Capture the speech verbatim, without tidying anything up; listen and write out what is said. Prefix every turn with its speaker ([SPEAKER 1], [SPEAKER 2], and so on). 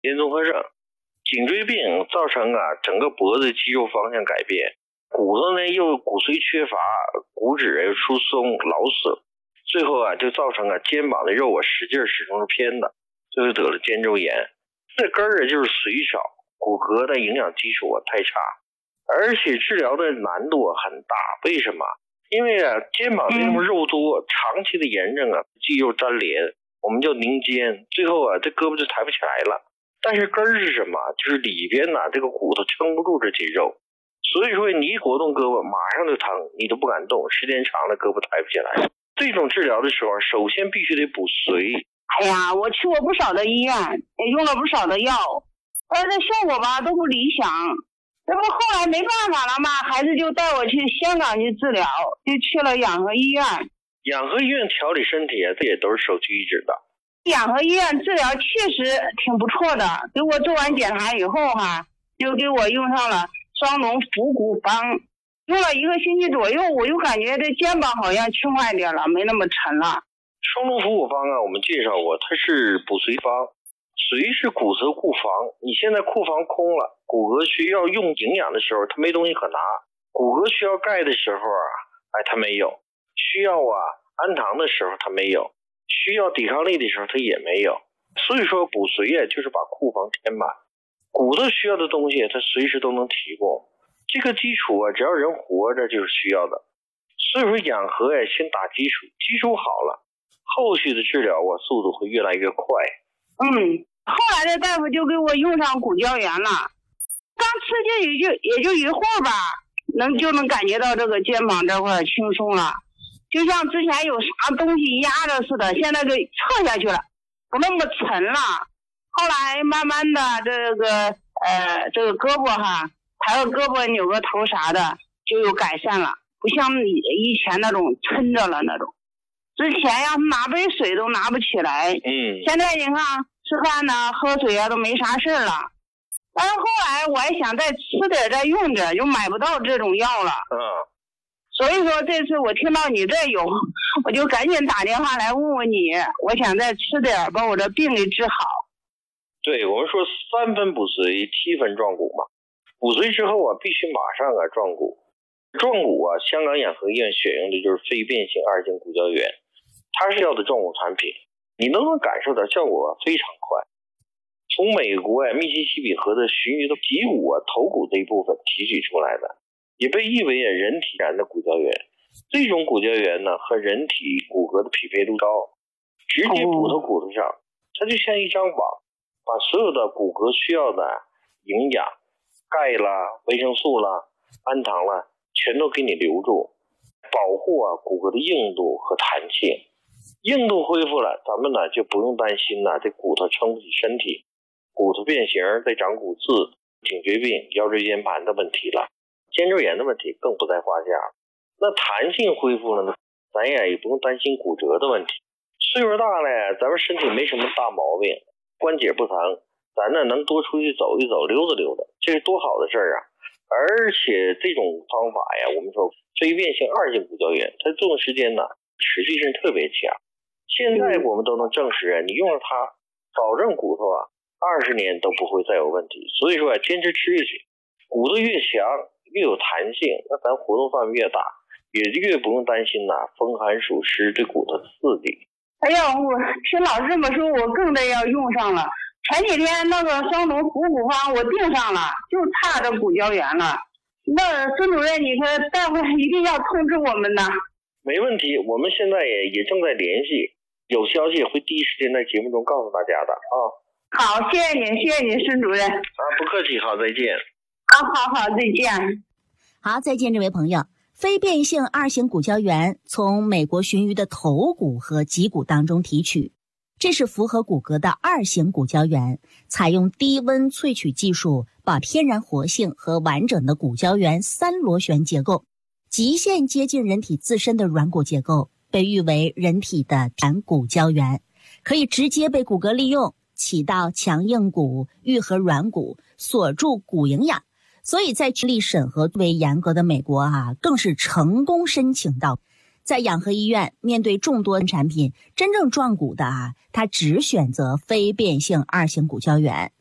[SPEAKER 1] 连综合症。颈椎病造成啊整个脖子肌肉方向改变，骨头呢又骨髓缺乏，骨质又疏松老死，最后啊就造成啊肩膀的肉啊使劲始终是偏的，最后得了肩周炎。这根儿啊就是髓少，骨骼的营养基础啊太差，而且治疗的难度啊很大。为什么？因为啊肩膀为什么肉多，嗯、长期的炎症啊肌肉粘连，我们叫凝肩，最后啊这胳膊就抬不起来了。但是根儿是什么？就是里边呢、啊、这个骨头撑不住这些肉，所以说你一活动胳膊马上就疼，你都不敢动，时间长了胳膊抬不起来。这种治疗的时候首先必须得补髓。
[SPEAKER 2] 哎呀，我去过不少的医院，也用了不少的药，但是效果吧都不理想。这不后来没办法了吗？孩子就带我去香港去治疗，就去了养和医院。
[SPEAKER 1] 养和医院调理身体啊，这也都是首屈一指的。
[SPEAKER 2] 养和医院治疗确实挺不错的，给我做完检查以后哈，就给我用上了双龙伏骨方，用了一个星期左右，我就感觉这肩膀好像轻快点了，没那么沉了。
[SPEAKER 1] 双龙伏骨方啊，我们介绍过，它是补髓方，髓是骨头库房，你现在库房空了，骨骼需要用营养的时候，它没东西可拿；骨骼需要钙的时候啊，哎，它没有；需要啊氨糖的时候，它没有。需要抵抗力的时候它也没有，所以说补髓啊就是把库房填满，骨头需要的东西它随时都能提供，这个基础啊只要人活着就是需要的。所以说养和呀先打基础，基础好了，后续的治疗啊速度会越来越快。
[SPEAKER 2] 嗯，后来的大夫就给我用上骨胶原了，刚吃进去就也就一会儿吧，能就能感觉到这个肩膀这块轻松了，就像之前有啥东西压着似的，现在就撤下去了，不那么沉了。后来慢慢的这个呃这个胳膊哈，抬个胳膊扭个头啥的就有改善了，不像以前那种抻着了那种。之前呀拿杯水都拿不起来，
[SPEAKER 1] 嗯，
[SPEAKER 2] 现在你看吃饭呢喝水啊都没啥事了。但是后来我还想再吃点再用点，就买不到这种药了。
[SPEAKER 1] 嗯。
[SPEAKER 2] 所以说这次我听到你这有，我就赶紧打电话来问问你，我想再吃点把我这病给治好。
[SPEAKER 1] 对，我们说三分补髓，七分壮骨嘛。补髓之后啊，必须马上啊壮骨。壮骨啊，香港养和医院选用的就是非变性二型骨胶原，它是要的壮骨产品，你都能感受到效果非常快。从美国啊密西西比河的鲟鱼的脊骨啊头骨这一部分提取出来的。也被誉为人体燃的骨胶原，这种骨胶原呢和人体骨骼的匹配度高，直接补到骨头上，它就像一张网，把所有的骨骼需要的营养，钙啦、维生素啦、氨糖啦，全都给你留住，保护啊骨骼的硬度和弹性。硬度恢复了，咱们呢就不用担心呐、啊、这骨头撑不起身体，骨头变形、再长骨刺、颈椎病、腰椎间盘的问题了。肩周炎的问题更不在话下。那弹性恢复了呢，咱也也不用担心骨折的问题。岁数大了，咱们身体没什么大毛病，关节不疼，咱呢能多出去走一走，溜达溜达，这是多好的事儿啊！而且这种方法呀，我们说非变性二型骨胶原，它作用时间呢持续性特别强。现在我们都能证实啊，你用了它，保证骨头啊二十年都不会再有问题。所以说啊，坚持吃下去，骨头越强。越有弹性，那咱活动范围越大，也越不用担心呐、啊、风寒暑湿对骨头的刺激。
[SPEAKER 2] 哎呀，我听老师这么说，我更得要用上了。前几天那个双龙补骨方我订上了，就差这骨胶原了。那孙主任，你说待会一定要通知我们呢。
[SPEAKER 1] 没问题，我们现在也也正在联系，有消息会第一时间在节目中告诉大家的啊。
[SPEAKER 2] 好，谢谢您，谢谢您，孙主任。
[SPEAKER 1] 啊，不客气，好，再见。
[SPEAKER 2] 好好好，再见。
[SPEAKER 3] 好，再见，这位朋友。非变性二型骨胶原从美国鲟鱼的头骨和脊骨当中提取，这是符合骨骼的二型骨胶原，采用低温萃取技术，把天然活性和完整的骨胶原三螺旋结构，极限接近人体自身的软骨结构，被誉为人体的软骨胶原，可以直接被骨骼利用，起到强硬骨、愈合软骨、锁住骨营养。所以在智力审核最为严格的美国啊，更是成功申请到。在养和医院面对众多产品，真正壮骨的啊，它只选择非变性二型骨胶原。